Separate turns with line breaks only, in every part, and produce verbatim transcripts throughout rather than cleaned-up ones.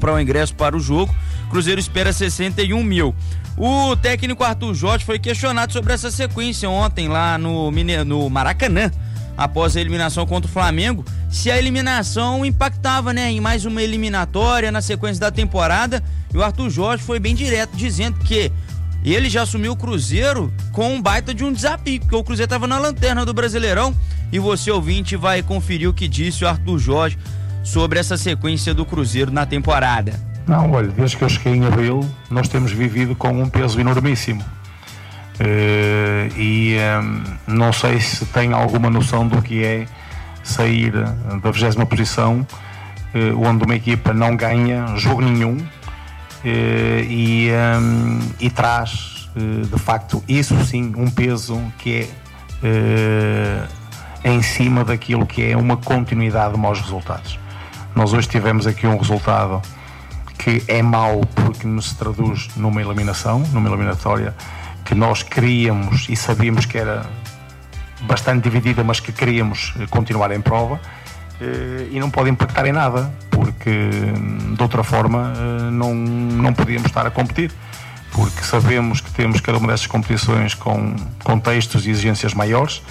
comprar o ingresso para o jogo. Cruzeiro espera sessenta e um mil. O técnico Arthur Jorge foi questionado sobre essa sequência ontem lá no, no Maracanã, após a eliminação contra o Flamengo, se a eliminação impactava, né, em mais uma eliminatória na sequência da temporada. E o Arthur Jorge foi bem direto, dizendo que ele já assumiu o Cruzeiro com um baita de um desafio, porque o Cruzeiro estava na lanterna do Brasileirão. E você, ouvinte, vai conferir o que disse o Arthur Jorge sobre essa sequência do Cruzeiro na temporada.
Não, olha, desde que eu cheguei em abril, nós temos vivido com um peso enormíssimo. Uh, e um, não sei se tem alguma noção do que é sair da vigésima posição, uh, onde uma equipa não ganha jogo nenhum, uh, e, um, e traz, uh, de facto, isso sim, um peso que é uh, em cima daquilo que é uma continuidade de maus resultados. Nós hoje tivemos aqui um resultado que é mau porque nos se traduz numa eliminação, numa eliminatória que nós queríamos e sabíamos que era bastante dividida, mas que queríamos continuar em prova, e não pode impactar em nada, porque de outra forma não, não podíamos estar a competir, porque sabemos que temos cada uma dessas competições com contextos e exigências maiores.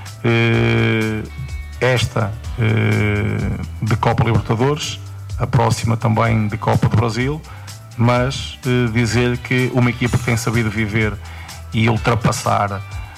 Esta de Copa Libertadores, a próxima também de Copa do Brasil, mas eh, dizer que uma equipa que tem sabido viver e ultrapassar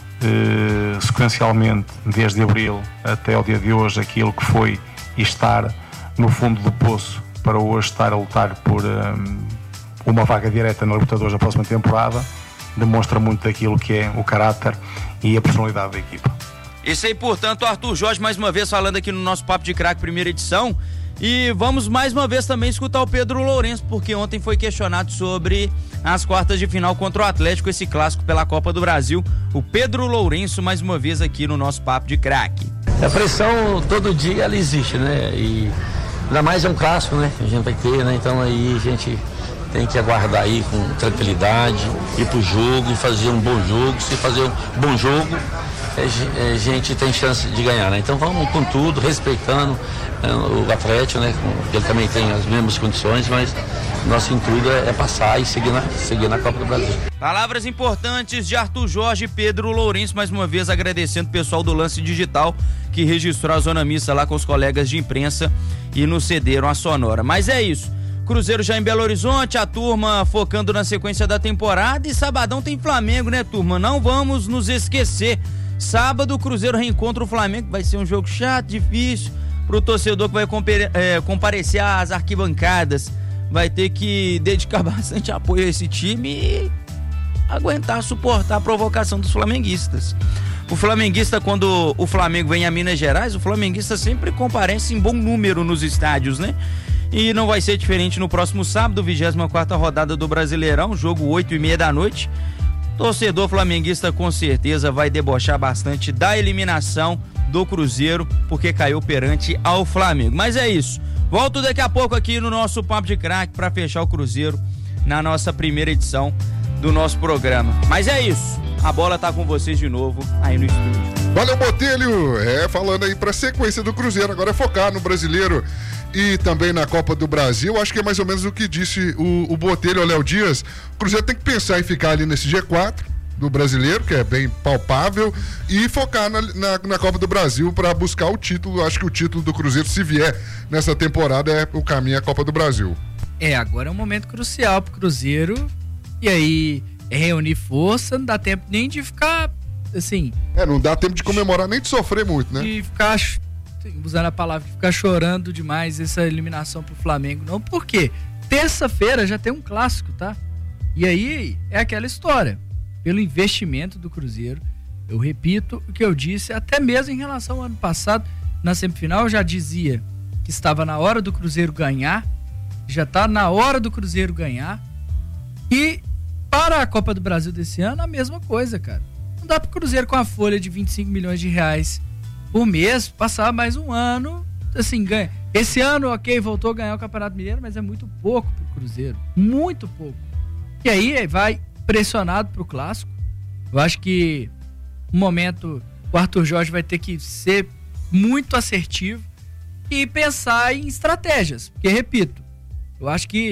eh, sequencialmente desde abril até o dia de hoje aquilo que foi e estar no fundo do poço para hoje estar a lutar por um, uma vaga direta na Libertadores da próxima temporada, demonstra muito daquilo que é o caráter e a personalidade da equipa.
Isso aí, portanto, Arthur Jorge mais uma vez falando aqui no nosso Papo de Craque primeira edição. E vamos mais uma vez também escutar o Pedro Lourenço, porque ontem foi questionado sobre as quartas de final contra o Atlético, esse clássico pela Copa do Brasil. O Pedro Lourenço mais uma vez aqui no nosso Papo de Craque.
A pressão todo dia ela existe, né? E ainda mais é um clássico, né? A gente vai ter, né? Então aí a gente tem que aguardar aí com tranquilidade, ir pro jogo e fazer um bom jogo. Se fazer um bom jogo, a gente tem chance de ganhar, né? Então vamos com tudo, respeitando o Atlético, né? Ele também tem as mesmas condições, mas nosso intuito é passar e seguir na, seguir na Copa do Brasil.
Palavras importantes de Arthur Jorge e Pedro Lourenço, mais uma vez agradecendo o pessoal do Lance Digital que registrou a zona mista lá com os colegas de imprensa e nos cederam a sonora. Mas é isso, Cruzeiro já em Belo Horizonte, a turma focando na sequência da temporada, e sabadão tem Flamengo, né, turma? Não vamos nos esquecer. Sábado o Cruzeiro reencontra o Flamengo, vai ser um jogo chato, difícil pro torcedor que vai compare- é, comparecer às arquibancadas. Vai ter que dedicar bastante apoio a esse time e aguentar, suportar a provocação dos flamenguistas. O flamenguista, quando o Flamengo vem a Minas Gerais, o flamenguista sempre comparece em bom número nos estádios, né? E não vai ser diferente no próximo sábado, vigésima quarta rodada do Brasileirão, jogo oito e meia da noite. Torcedor flamenguista com certeza vai debochar bastante da eliminação do Cruzeiro, porque caiu perante ao Flamengo. Mas é isso. Volto daqui a pouco aqui no nosso Papo de Craque para fechar o Cruzeiro na nossa primeira edição do nosso programa. Mas é isso. A bola tá com vocês de novo aí no estúdio.
Valeu, Botelho. É, falando aí pra sequência do Cruzeiro, agora é focar no Brasileiro e também na Copa do Brasil. Acho que é mais ou menos o que disse o, o Botelho, o Léo Dias. O Cruzeiro tem que pensar em ficar ali nesse G quatro do Brasileiro, que é bem palpável, e focar na, na, na Copa do Brasil para buscar o título. Acho que o título do Cruzeiro, se vier nessa temporada, é o caminho à Copa do Brasil.
É, agora é um momento crucial pro Cruzeiro, e aí é reunir força, não dá tempo nem de ficar, assim...
É, não dá tempo de comemorar, nem de sofrer muito, né?
De ficar, usando a palavra, de ficar chorando demais essa eliminação pro Flamengo, não, porque terça-feira já tem um clássico, tá? E aí é aquela história, pelo investimento do Cruzeiro, eu repito o que eu disse, até mesmo em relação ao ano passado, na semifinal eu já dizia que estava na hora do Cruzeiro ganhar, já tá na hora do Cruzeiro ganhar, e para a Copa do Brasil desse ano, a mesma coisa, cara. Não dá pro Cruzeiro com a folha de vinte e cinco milhões de reais por mês, passar mais um ano, assim, ganha. Esse ano, ok, voltou a ganhar o Campeonato Mineiro, mas é muito pouco pro Cruzeiro, muito pouco. E aí vai pressionado pro Clássico. Eu acho que no momento o Arthur Jorge vai ter que ser muito assertivo e pensar em estratégias, porque, repito, Eu acho que